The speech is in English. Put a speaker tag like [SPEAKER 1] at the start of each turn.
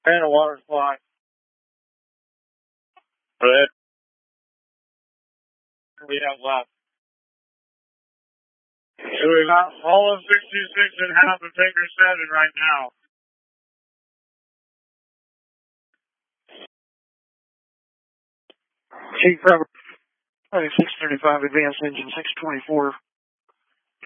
[SPEAKER 1] And a water supply. Red. We have left. So we got all of 66 and half of Taker 7 right now. Chief Robert, 635, advanced engine 624.